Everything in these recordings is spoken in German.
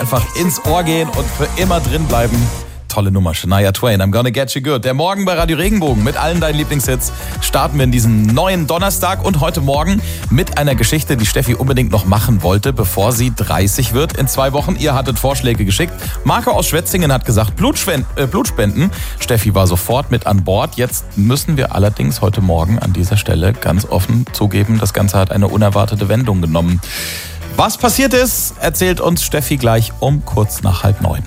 einfach ins Ohr gehen und für immer drin bleiben. Tolle Nummer, Shania Twain, I'm Gonna Get You Good. Der Morgen bei Radio Regenbogen mit allen deinen Lieblingshits starten wir in diesen neuen Donnerstag und heute Morgen mit einer Geschichte, die Steffi unbedingt noch machen wollte, bevor sie 30 wird in 2 Wochen. Ihr hattet Vorschläge geschickt. Marco aus Schwetzingen hat gesagt, Blutspenden. Steffi war sofort mit an Bord. Jetzt müssen wir allerdings heute Morgen an dieser Stelle ganz offen zugeben, das Ganze hat eine unerwartete Wendung genommen. Was passiert ist, erzählt uns Steffi gleich um kurz nach 8:30.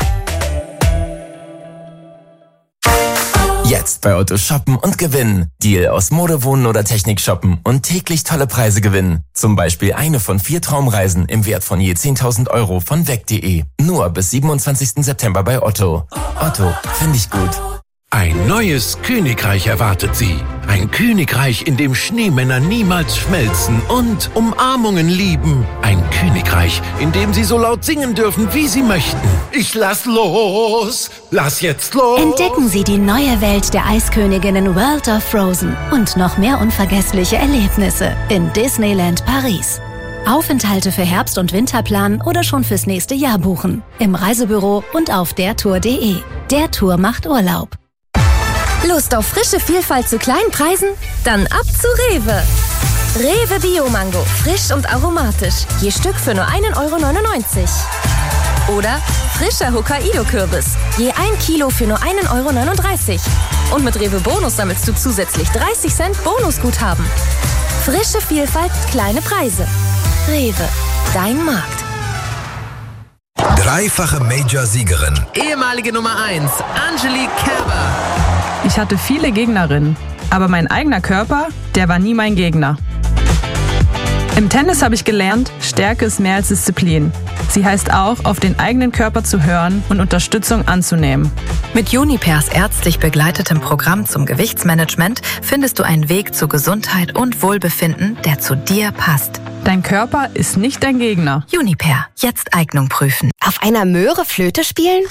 Jetzt bei Otto shoppen und gewinnen. Deal aus Mode, Wohnen oder Technik shoppen und täglich tolle Preise gewinnen. Zum Beispiel eine von 4 Traumreisen im Wert von je 10.000 € von weg.de. Nur bis 27. September bei Otto. Otto, finde ich gut. Ein neues Königreich erwartet Sie. Ein Königreich, in dem Schneemänner niemals schmelzen und Umarmungen lieben. Ein Königreich, in dem Sie so laut singen dürfen, wie Sie möchten. Ich lass los, lass jetzt los. Entdecken Sie die neue Welt der Eisköniginnen World of Frozen und noch mehr unvergessliche Erlebnisse in Disneyland Paris. Aufenthalte für Herbst- und Winterplan oder schon fürs nächste Jahr buchen. Im Reisebüro und auf dertour.de. Der Tour macht Urlaub. Lust auf frische Vielfalt zu kleinen Preisen? Dann ab zu Rewe. Rewe Bio-Mango, frisch und aromatisch. Je Stück für nur 1,99 €. Oder frischer Hokkaido-Kürbis. Je 1 Kilo für nur 1,39 €. Und mit Rewe Bonus sammelst du zusätzlich 30 Cent Bonusguthaben. Frische Vielfalt, kleine Preise. Rewe, dein Markt. Dreifache Major-Siegerin. Ehemalige Nummer 1, Angelique Kerber. Ich hatte viele Gegnerinnen, aber mein eigener Körper, der war nie mein Gegner. Im Tennis habe ich gelernt, Stärke ist mehr als Disziplin. Sie heißt auch, auf den eigenen Körper zu hören und Unterstützung anzunehmen. Mit Unipers ärztlich begleitetem Programm zum Gewichtsmanagement findest du einen Weg zu Gesundheit und Wohlbefinden, der zu dir passt. Dein Körper ist nicht dein Gegner. Uniper, jetzt Eignung prüfen. Auf einer Möhre Flöte spielen?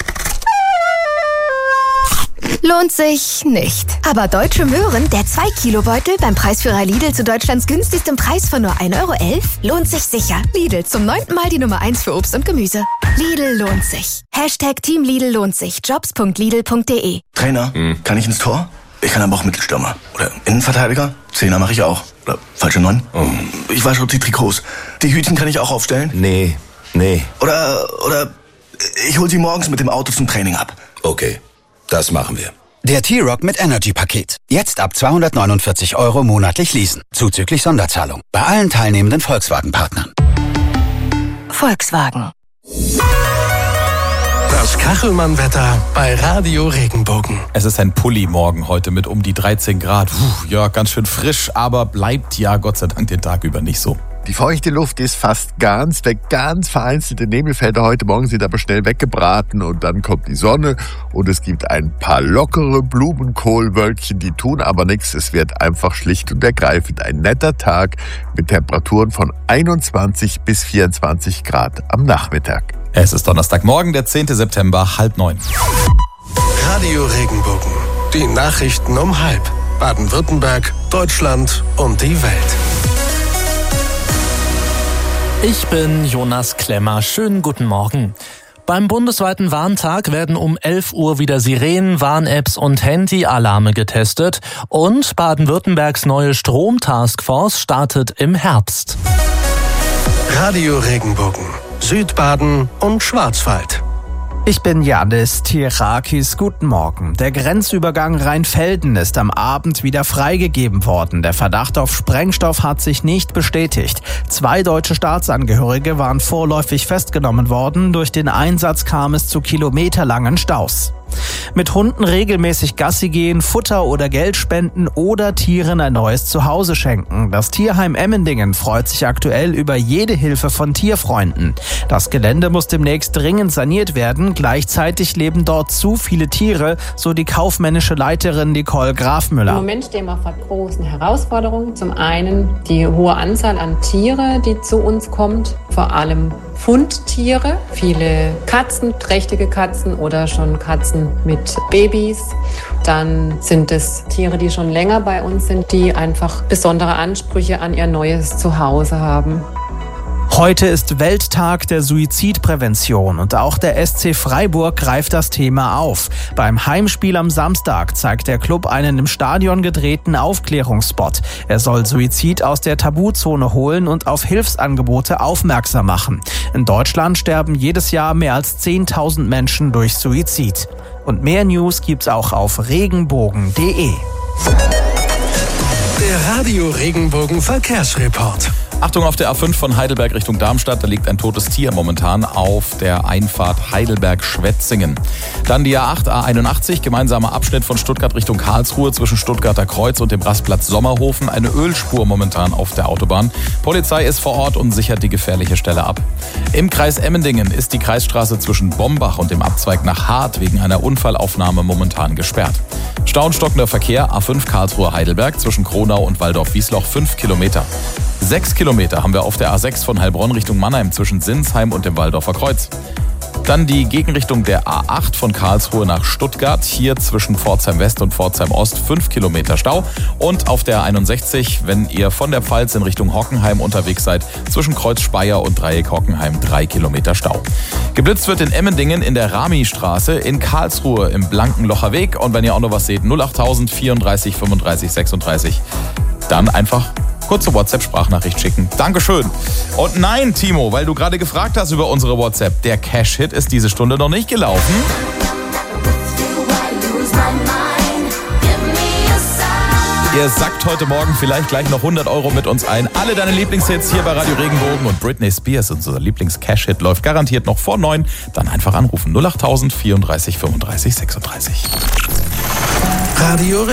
Lohnt sich nicht. Aber Deutsche Möhren, der 2-Kilo-Beutel beim Preisführer Lidl zu Deutschlands günstigstem Preis von nur 1,11 €, lohnt sich sicher. Lidl, zum 9. Mal die Nummer 1 für Obst und Gemüse. Lidl lohnt sich. #Team Lidl lohnt sich. Jobs.lidl.de. Trainer, kann ich ins Tor? Ich kann aber auch Mittelstürmer. Oder Innenverteidiger? Zehner mache ich auch. Oder falsche 9? Ich wasche die Trikots. Die Hütchen kann ich auch aufstellen? Nee. Oder ich hol sie morgens mit dem Auto zum Training ab. Okay, das machen wir. Der T-Rock mit Energy-Paket. Jetzt ab 249 € monatlich leasen. Zuzüglich Sonderzahlung. Bei allen teilnehmenden Volkswagen-Partnern. Volkswagen. Das Kachelmann-Wetter bei Radio Regenbogen. Es ist ein Pulli-Morgen heute mit um die 13 Grad. Ja, ganz schön frisch, aber bleibt ja Gott sei Dank den Tag über nicht so. Die feuchte Luft ist fast ganz weg. Ganz vereinzelte Nebelfelder heute Morgen sind aber schnell weggebraten und dann kommt die Sonne und es gibt ein paar lockere Blumenkohlwölkchen, die tun aber nichts. Es wird einfach schlicht und ergreifend ein netter Tag mit Temperaturen von 21 bis 24 Grad am Nachmittag. Es ist Donnerstagmorgen, der 10. September, 8:30. Radio Regenbogen. Die Nachrichten um 12:30. Baden-Württemberg, Deutschland und die Welt. Ich bin Jonas Klemmer. Schönen guten Morgen. Beim bundesweiten Warntag werden um 11 Uhr wieder Sirenen, Warn-Apps und Handy-Alarme getestet. Und Baden-Württembergs neue Strom-Taskforce startet im Herbst. Radio Regenbogen. Südbaden und Schwarzwald. Ich bin Janis Tirakis. Guten Morgen. Der Grenzübergang Rheinfelden ist am Abend wieder freigegeben worden. Der Verdacht auf Sprengstoff hat sich nicht bestätigt. 2 deutsche Staatsangehörige waren vorläufig festgenommen worden. Durch den Einsatz kam es zu kilometerlangen Staus. Mit Hunden regelmäßig Gassi gehen, Futter oder Geld spenden oder Tieren ein neues Zuhause schenken. Das Tierheim Emmendingen freut sich aktuell über jede Hilfe von Tierfreunden. Das Gelände muss demnächst dringend saniert werden. Gleichzeitig leben dort zu viele Tiere, so die kaufmännische Leiterin Nicole Grafmüller. Im Moment stehen wir vor großen Herausforderungen. Zum einen die hohe Anzahl an Tiere, die zu uns kommt, vor allem Fundtiere, viele Katzen, trächtige Katzen oder schon Katzen mit Babys. Dann sind es Tiere, die schon länger bei uns sind, die einfach besondere Ansprüche an ihr neues Zuhause haben. Heute ist Welttag der Suizidprävention und auch der SC Freiburg greift das Thema auf. Beim Heimspiel am Samstag zeigt der Club einen im Stadion gedrehten Aufklärungsspot. Er soll Suizid aus der Tabuzone holen und auf Hilfsangebote aufmerksam machen. In Deutschland sterben jedes Jahr mehr als 10.000 Menschen durch Suizid. Und mehr News gibt's auch auf regenbogen.de. Der Radio Regenbogen Verkehrsreport. Achtung auf der A5 von Heidelberg Richtung Darmstadt, da liegt ein totes Tier momentan auf der Einfahrt Heidelberg-Schwetzingen. Dann die A8, A81, gemeinsamer Abschnitt von Stuttgart Richtung Karlsruhe zwischen Stuttgarter Kreuz und dem Rastplatz Sommerhofen. Eine Ölspur momentan auf der Autobahn. Polizei ist vor Ort und sichert die gefährliche Stelle ab. Im Kreis Emmendingen ist die Kreisstraße zwischen Bombach und dem Abzweig nach Hart wegen einer Unfallaufnahme momentan gesperrt. Stau und stockender Verkehr, A5 Karlsruhe-Heidelberg zwischen Kronau und Waldorf-Wiesloch 5 Kilometer. 6 Kilometer haben wir auf der A6 von Heilbronn Richtung Mannheim zwischen Sinsheim und dem Waldorfer Kreuz. Dann die Gegenrichtung der A8 von Karlsruhe nach Stuttgart, hier zwischen Pforzheim West und Pforzheim Ost 5 Kilometer Stau. Und auf der 61, wenn ihr von der Pfalz in Richtung Hockenheim unterwegs seid, zwischen Kreuz Speyer und Dreieck Hockenheim 3 Kilometer Stau. Geblitzt wird in Emmendingen in der Rami-Straße, in Karlsruhe im Blankenlocher Weg. Und wenn ihr auch noch was seht, 08000 34 35 36. Dann einfach kurze WhatsApp-Sprachnachricht schicken. Dankeschön. Und nein, Timo, weil du gerade gefragt hast über unsere WhatsApp, der Cash-Hit ist diese Stunde noch nicht gelaufen. Ihr sackt heute Morgen vielleicht gleich noch 100 € mit uns ein. Alle deine Lieblingshits hier bei Radio Regenbogen und Britney Spears, unser Lieblings-Cash-Hit, läuft garantiert noch vor 9. Dann einfach anrufen 08000 34 35 36. Radio